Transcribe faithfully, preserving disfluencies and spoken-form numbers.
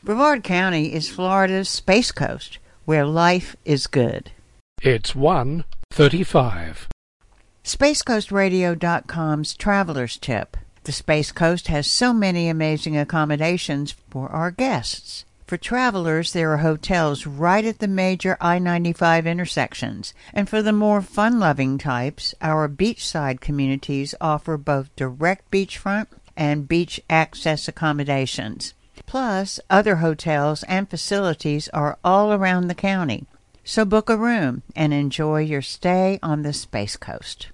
Brevard County is Florida's Space Coast, where life is good. It's one thirty-five. Space Coast Radio dot com's Traveler's Tip. The Space Coast has so many amazing accommodations for our guests. For travelers, there are hotels right at the major I ninety-five intersections. And for the more fun-loving types, our beachside communities offer both direct beachfront and beach access accommodations. Plus, other hotels and facilities are all around the county. So book a room and enjoy your stay on the Space Coast.